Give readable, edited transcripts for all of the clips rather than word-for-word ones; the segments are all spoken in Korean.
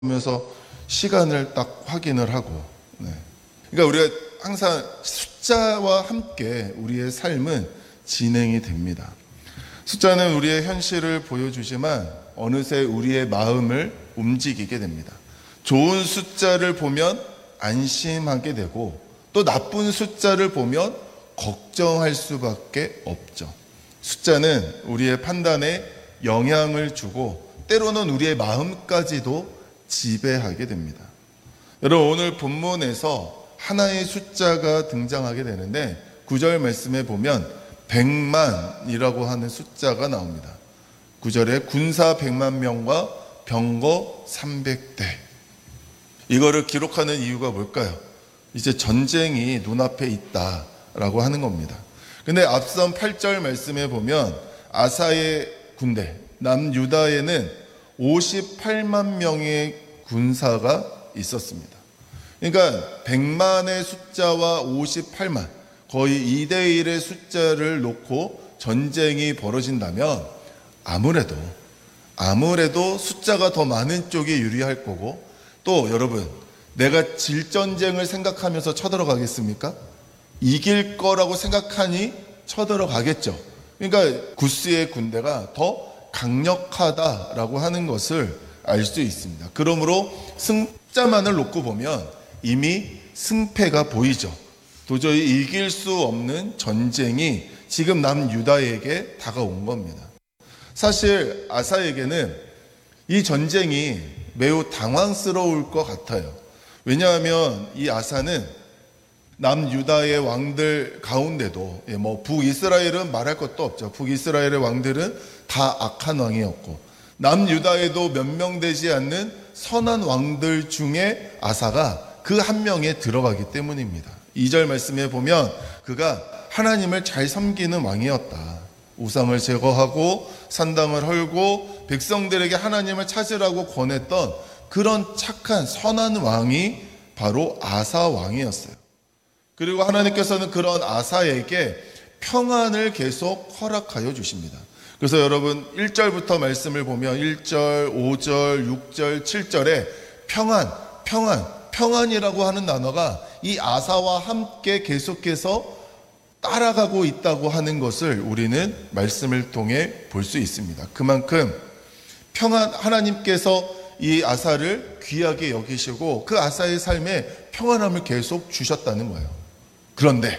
보면서 시간을 딱 확인을 하고, 그러니까 우리가 항상 숫자와 함께 우리의 삶은 진행이 됩니다. 숫자는 우리의 현실을 보여주지만 어느새 우리의 마음을 움직이게 됩니다. 좋은 숫자를 보면 안심하게 되고 또 나쁜 숫자를 보면 걱정할 수밖에 없죠. 숫자는 우리의 판단에 영향을 주고 때로는 우리의 마음까지도 지배하게 됩니다. 여러분, 오늘 본문에서 하나의 숫자가 등장하게 되는데 9절 말씀에 보면 100만이라고 하는 숫자가 나옵니다. 9절에 군사 100만 명과 병거 300대. 이거를 기록하는 이유가 뭘까요? 이제 전쟁이 눈앞에 있다라고 하는 겁니다. 근데 앞선 8절 말씀에 보면 아사의 군대, 남유다에는 58만 명의 군사가 있었습니다. 그러니까 100만의 숫자와 58만, 거의 2대1의 숫자를 놓고 전쟁이 벌어진다면 아무래도 숫자가 더 많은 쪽이 유리할 거고, 또 여러분, 내가 질전쟁을 생각하면서 쳐들어가겠습니까? 이길 거라고 생각하니 쳐들어가겠죠. 그러니까 구스의 군대가 더 강력하다라고 하는 것을 알 수 있습니다. 그러므로 숫자만을 놓고 보면 이미 승패가 보이죠. 도저히 이길 수 없는 전쟁이 지금 남유다에게 다가온 겁니다. 사실 아사에게는 이 전쟁이 매우 당황스러울 것 같아요. 왜냐하면 이 아사는 남유다의 왕들 가운데도 북이스라엘은 말할 것도 없죠. 북이스라엘의 왕들은 다 악한 왕이었고 남유다에도 몇 명 되지 않는 선한 왕들 중에 아사가 그 한 명에 들어가기 때문입니다. 2절 말씀에 보면 그가 하나님을 잘 섬기는 왕이었다. 우상을 제거하고 산당을 헐고 백성들에게 하나님을 찾으라고 권했던 그런 착한 선한 왕이 바로 아사 왕이었어요. 그리고 하나님께서는 그런 아사에게 평안을 계속 허락하여 주십니다. 그래서 여러분 1절부터 말씀을 보면 1절, 5절, 6절, 7절에 평안이라고 하는 단어가 이 아사와 함께 계속해서 따라가고 있다고 하는 것을 우리는 말씀을 통해 볼 수 있습니다. 그만큼 하나님께서 이 아사를 귀하게 여기시고 그 아사의 삶에 평안함을 계속 주셨다는 거예요. 그런데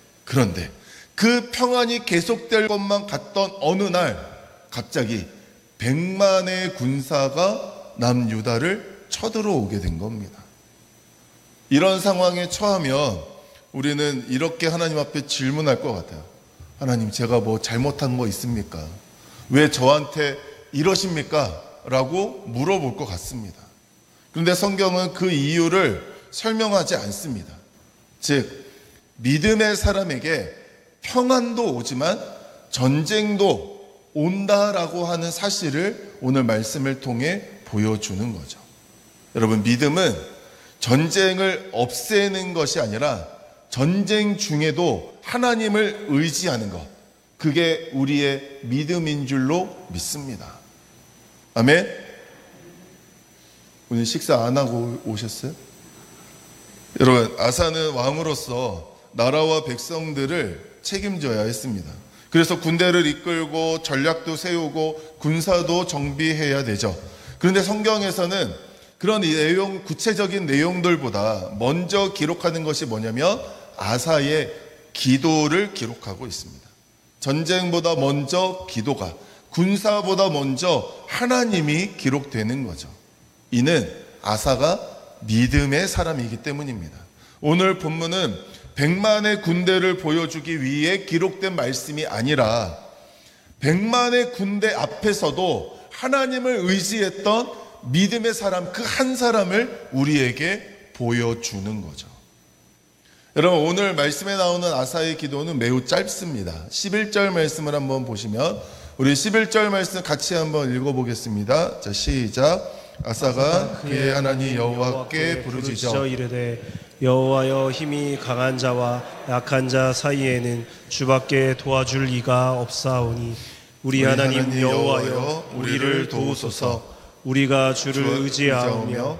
그 평안이 계속될 것만 같던 어느 날 갑자기 100만의 군사가 남유다를 쳐들어오게 된 겁니다. 이런 상황에 처하면 우리는 이렇게 하나님 앞에 질문할 것 같아요. 하나님, 제가 뭐 잘못한 거 있습니까? 왜 저한테 이러십니까? 라고 물어볼 것 같습니다. 그런데 성경은 그 이유를 설명하지 않습니다. 즉 믿음의 사람에게 평안도 오지만 전쟁도 온다라고 하는 사실을 오늘 말씀을 통해 보여주는 거죠. 여러분, 믿음은 전쟁을 없애는 것이 아니라 전쟁 중에도 하나님을 의지하는 것, 그게 우리의 믿음인 줄로 믿습니다. 아멘? 오늘 식사 안 하고 오셨어요? 여러분, 아사는 왕으로서 나라와 백성들을 책임져야 했습니다. 그래서 군대를 이끌고 전략도 세우고 군사도 정비해야 되죠. 그런데 성경에서는 그런 구체적인 내용들보다 먼저 기록하는 것이 뭐냐면 아사의 기도를 기록하고 있습니다. 전쟁보다 먼저 기도가, 군사보다 먼저 하나님이 기록되는 거죠. 이는 아사가 믿음의 사람이기 때문입니다. 오늘 본문은 100만의 군대를 보여주기 위해 기록된 말씀이 아니라 100만의 군대 앞에서도 하나님을 의지했던 믿음의 사람, 그 한 사람을 우리에게 보여주는 거죠. 여러분, 오늘 말씀에 나오는 아사의 기도는 매우 짧습니다. 11절 말씀을 한번 보시면 우리 11절 말씀 같이 한번 읽어보겠습니다. 자, 시작. 아사가 그의 하나님 여호와께 부르짖어 이르되 여호와여, 힘이 강한 자와 약한 자 사이에는 주밖에 도와줄 이가 없사오니 우리 하나님 여호와여, 우리를 도우소서. 우리가 주를 의지하오며